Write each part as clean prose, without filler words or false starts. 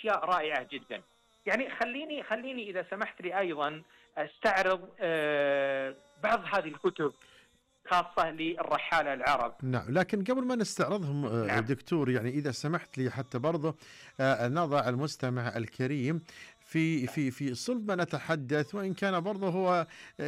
أشياء رائعة جدا. يعني خليني إذا سمحت لي أيضا أستعرض بعض هذه الكتب خاصة للرحالة العرب. نعم، لكن قبل ما نستعرضهم نعم. دكتور، يعني إذا سمحت لي حتى برضه نضع المستمع الكريم في صلب ما نتحدث، وإن كان برضه هو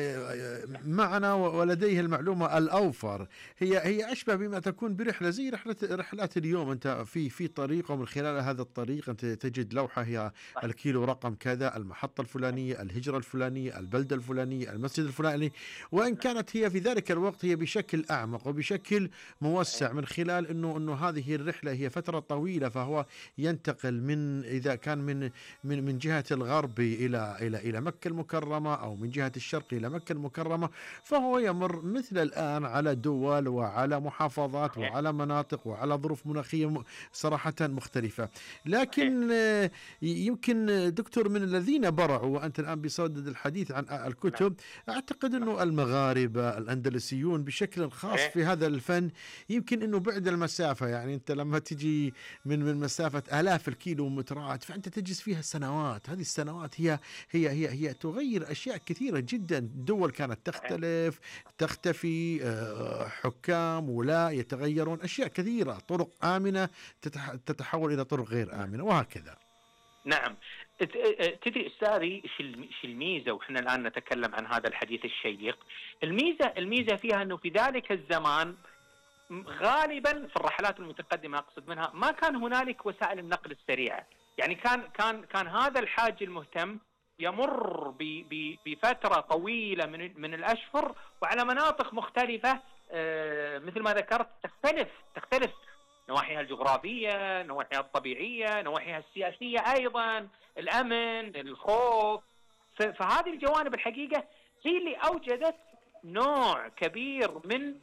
معنا ولديه المعلومة الأوفر. هي أشبه بما تكون برحلة زي رحلات اليوم. أنت في طريق، ومن خلال هذا الطريق أنت تجد لوحة هي الكيلو رقم كذا، المحطة الفلانية، الهجرة الفلانية، البلدة الفلانية، المسجد الفلاني. وإن كانت هي في ذلك الوقت هي بشكل أعمق وبشكل موسع، من خلال أنه هذه الرحلة هي فترة طويلة، فهو ينتقل من، إذا كان من جهة الغرب إلى مكة المكرمة، أو من جهة الشرق إلى مكة المكرمة، فهو يمر مثل الآن على دول وعلى محافظات وعلى مناطق وعلى ظروف مناخية صراحة مختلفة. لكن يمكن دكتور من الذين برعوا، وأنت الآن بصدد الحديث عن الكتب، أعتقد أنه المغاربة الأندلسيون بشكل خاص في هذا الفن، يمكن أنه بعد المسافة، يعني أنت لما تجي من مسافة آلاف الكيلومترات، فأنت تجلس فيها سنوات. هذه السنوات هي تغير أشياء كثيرة جدا. دول كانت تختلف، تختفي، حكام ولا يتغيرون، أشياء كثيرة، طرق آمنة تتحول إلى طرق غير آمنة، وهكذا. نعم. تدري أستاذي إيش الميزة، وإحنا الآن نتكلم عن هذا الحديث الشيق. الميزة فيها أنه في ذلك الزمان غالبا في الرحلات المتقدمة أقصد منها، ما كان هنالك وسائل النقل السريعة. يعني كان هذا الحاج المهتم يمر بفترة طويلة من الأشهر وعلى مناطق مختلفة، مثل ما ذكرت تختلف نواحيها الجغرافية، نواحيها الطبيعية، نواحيها السياسية أيضا، الأمن، الخوف. فهذه الجوانب الحقيقة هي اللي أوجدت نوع كبير من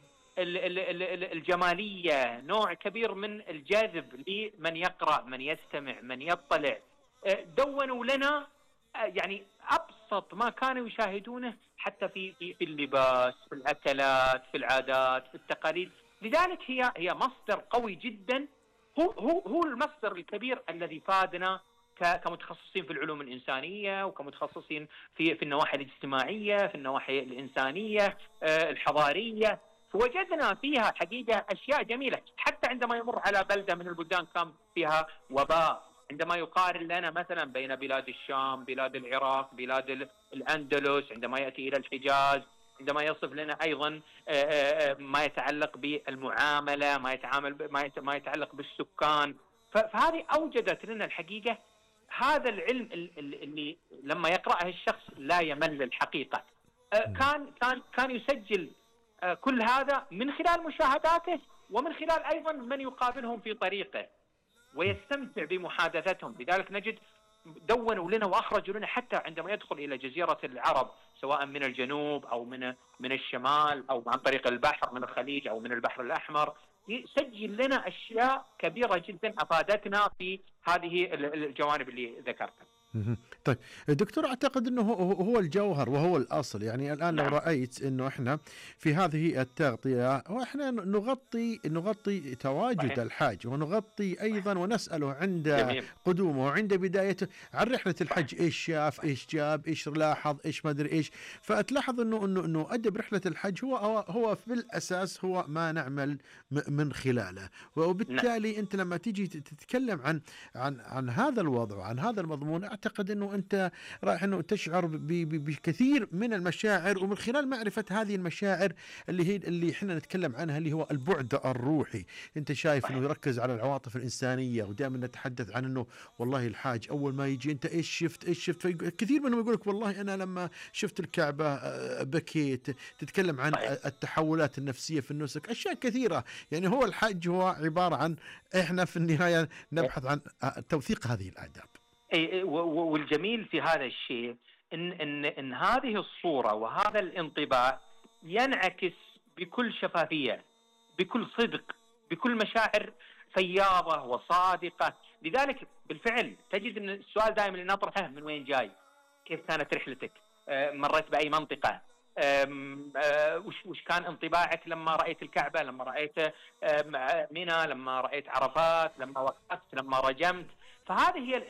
الجمالية، نوع كبير من الجاذب لمن يقرأ، من يستمع، من يطلع. دونوا لنا يعني أبسط ما كانوا يشاهدونه، حتى في اللباس، في الأكلات، في العادات، في التقاليد. لذلك هي مصدر قوي جدا، هو المصدر الكبير الذي فادنا كمتخصصين في العلوم الإنسانية، وكمتخصصين في النواحي الاجتماعية، في النواحي الإنسانية الحضارية. فوجدنا فيها حقيقة أشياء جميلة. حتى عندما يمر على بلدة من البلدان كان فيها وباء، عندما يقارن لنا مثلا بين بلاد الشام، بلاد العراق، بلاد الأندلس، عندما يأتي إلى الحجاز، عندما يصف لنا أيضا ما يتعلق بالمعاملة، ما يتعلق بالسكان. فهذه أوجدت لنا الحقيقة هذا العلم اللي لما يقرأه الشخص لا يمل الحقيقة. كان يسجل كل هذا من خلال مشاهداته، ومن خلال أيضا من يقابلهم في طريقه ويستمتع بمحادثتهم. لذلك نجد دونوا لنا وأخرجوا لنا حتى عندما يدخل إلى جزيرة العرب، سواء من الجنوب أو من الشمال، أو عن طريق البحر من الخليج أو من البحر الأحمر، يسجل لنا أشياء كبيرة جدا أفادتنا في هذه الجوانب اللي ذكرتها. طيب دكتور، أعتقد أنه هو الجوهر وهو الأصل. يعني الآن لو رأيت أنه إحنا في هذه التغطية، وإحنا نغطي تواجد الحاج، ونغطي أيضا ونسأله عند قدومه وعند بدايته عن رحلة الحج، إيش شاف، إيش جاب، إيش لاحظ، إيش ما أدري إيش. فتلاحظ أنه أدب رحلة الحج هو في الأساس هو ما نعمل من خلاله. وبالتالي أنت لما تيجي تتكلم عن هذا الوضع وعن هذا المضمون، أعتقد أنه أنت رايح أنه تشعر بكثير من المشاعر، ومن خلال معرفة هذه المشاعر اللي إحنا نتكلم عنها، اللي هو البعد الروحي. أنت شايف أنه يركز على العواطف الإنسانية، ودائما نتحدث عن أنه والله الحاج أول ما يجي أنت إيش شفت. كثير منهم يقولك والله أنا لما شفت الكعبة بكيت. تتكلم عن التحولات النفسية في النسك، أشياء كثيرة. يعني هو الحج هو عبارة عن إحنا في النهاية نبحث عن توثيق هذه الآداب. والجميل في هذا الشيء إن هذه الصورة وهذا الانطباع ينعكس بكل شفافية، بكل صدق، بكل مشاعر فياضة وصادقة. لذلك بالفعل تجد أن السؤال دائما اللي نطرحه: من وين جاي؟ كيف كانت رحلتك؟ مريت بأي منطقة؟ وش كان انطباعك لما رأيت الكعبة، لما رأيت منى، لما رأيت عرفات، لما وقفت، لما رجمت؟ فهذه هي